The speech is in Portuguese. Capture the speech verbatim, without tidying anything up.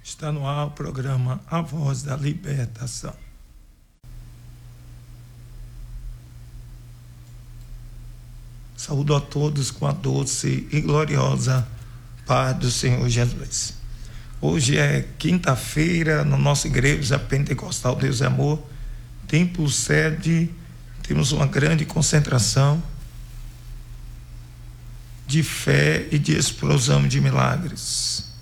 Está no ar o programa A Voz da Libertação. Saúdo a todos com a doce e gloriosa paz do Senhor Jesus. Hoje é quinta-feira, na nossa igreja pentecostal Deus é Amor, templo sede, temos uma grande concentração de fé e de explosão de milagres.